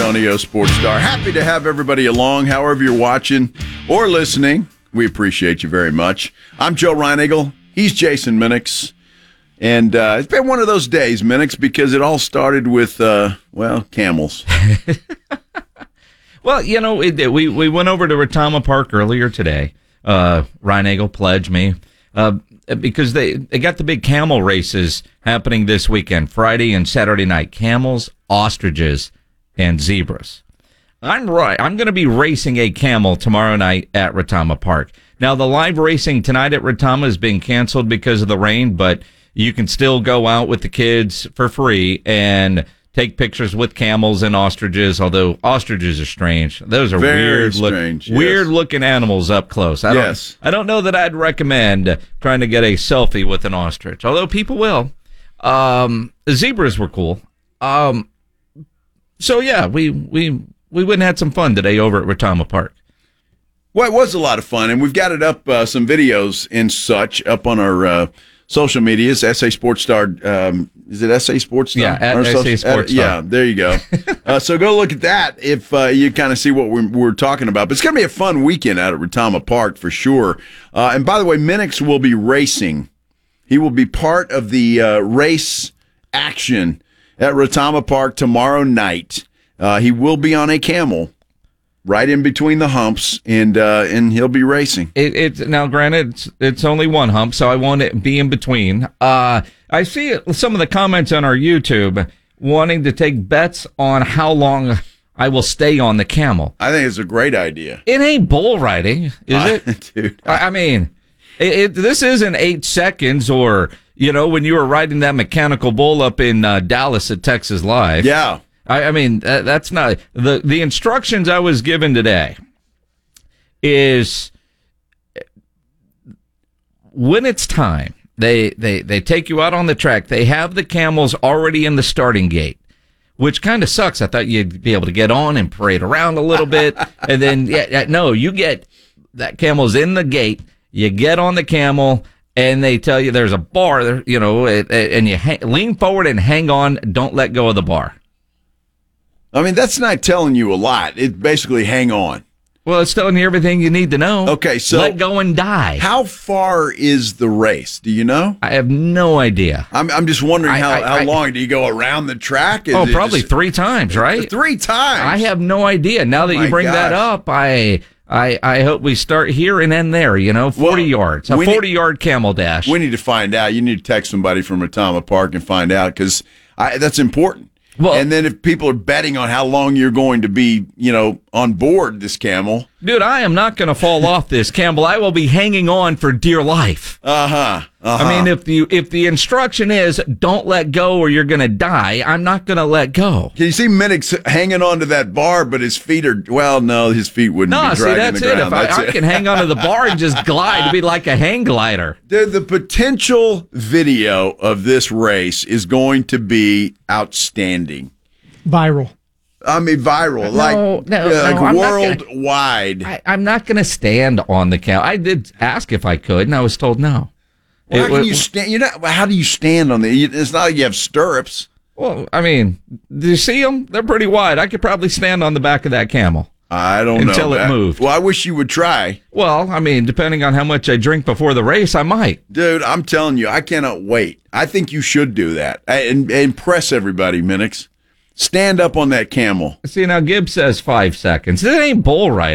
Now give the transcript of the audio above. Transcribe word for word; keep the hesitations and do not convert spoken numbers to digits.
Antonio, Sports Star. Happy to have everybody along, however you're watching or listening. We appreciate you very much. I'm Joe Reinagle. He's Jason Minix. And uh, it's been one of those days, Minix, because it all started with, uh, well, camels. Well, you know, it, we, we went over to Retama Park earlier today. Uh, Reinagle pledged me. Uh, because they, they got the big camel races happening this weekend, Friday and Saturday night. Camels, ostriches, and zebras. I'm right. I'm going to be racing a camel tomorrow night at Retama Park. Now, the live racing tonight at Retama is being canceled because of the rain, but you can still go out with the kids for free and take pictures with camels and ostriches, although ostriches are strange. Those are Very weird, look, strange, yes. weird looking animals up close. I Yes. don't, I don't know that I'd recommend trying to get a selfie with an ostrich, although people will. Um, the zebras were cool. Um, so yeah, we, we, we went and had some fun today over at Retama Park. Well, it was a lot of fun, and we've got it up, uh, some videos and such up on our uh, social medias. S A Sports Star, um, is it S A Sports Star? Yeah, at Or S A social- Sports at- Star. Yeah, there you go. uh, so go look at that if uh, you kind of see what we're, we're talking about. But it's going to be a fun weekend out at Retama Park for sure. Uh, and by the way, Minix will be racing. He will be part of the uh, race action at Retama Park tomorrow night. Uh, he will be on a camel right in between the humps, and uh, and he'll be racing. It, it's now granted it's, it's only one hump, so I won't it be in between. Uh, I see some of the comments on our YouTube wanting to take bets on how long I will stay on the camel. I think it's a great idea. It ain't bull riding, is it? Dude, I, I mean, it, it, this isn't eight seconds or, you know, when you were riding that mechanical bull up in uh, Dallas at Texas Live. yeah. I, I mean, that, that's not the the instructions I was given today. Is when it's time, they they they take you out on the track. They have the camels already in the starting gate, which kind of sucks. I thought you'd be able to get on and parade around a little bit, and then yeah, yeah, no, you get that camel's in the gate. You get on the camel. And they tell you there's a bar, there, you know, and you ha- lean forward and hang on. Don't let go of the bar. I mean, that's not telling you a lot. It basically hang on. Well, it's telling you everything you need to know. Okay, so let go and die. How far is the race? Do you know? I have no idea. I'm I'm just wondering I- how, I- how I- long do you go around the track? Is Oh, it probably just- three times, right? Three times. I have no idea. Now that my you bring that gosh. up, I I I hope we start here and end there. You know, forty Well, yards, a we need- forty yard camel dash. We need to find out. You need to text somebody from Retama Park and find out because that's important. Well- and then if people are betting on how long you're going to be, you know, on board this camel. Dude, I am not going to fall off this camel. I will be hanging on for dear life. Uh huh. Uh-huh. I mean, if the if the instruction is don't let go or you're going to die, I'm not going to let go. Can you see Minix hanging onto that bar, but his feet are, well, no, his feet wouldn't No, be see, dragging that's the it. ground. If I, That's I it. can hang onto the bar and just glide, it'd be like a hang glider. The, the potential video of this race is going to be outstanding. Viral. I mean, viral, like, no, uh, no, like I'm not gonna- worldwide. I, I'm not going to stand on the camel. I did ask if I could, and I was told no. Well, how It- can it- you stand? You know, how do you stand on the? It's not like you have stirrups. Well, I mean, do you see them? They're pretty wide. I could probably stand on the back of that camel. I don't know. Until it That- moved. Well, I wish you would try, Well, I mean, depending on how much I drink before the race, I might. dude. I'm telling you, I cannot wait. I think you should do that and, and impress everybody, Minix. Stand up on that camel. See, now Gibbs says five seconds. This ain't bull riding.